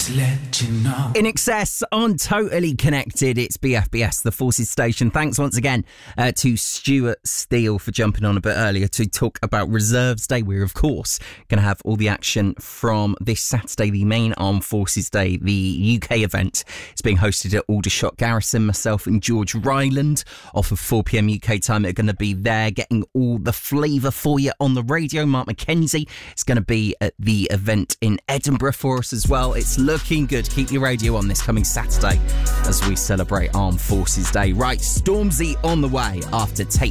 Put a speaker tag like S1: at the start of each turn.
S1: to let you know.
S2: In Excess on Totally Connected, it's BFBS, the Forces Station. Thanks once again to Stuart Steele for jumping on a bit earlier to talk about Reserves Day. We're, of course, going to have all the action from this Saturday, the main Armed Forces Day, the UK event. It's being hosted at Aldershot Garrison. Myself and George Ryland off of 4 p.m. UK time are going to be there getting all the flavour for you on the radio. Mark McKenzie is going to be at the event in Edinburgh for us as well. It's looking good. Keep your radio on this coming Saturday as we celebrate Armed Forces Day. Right, Stormzy on the way after Tate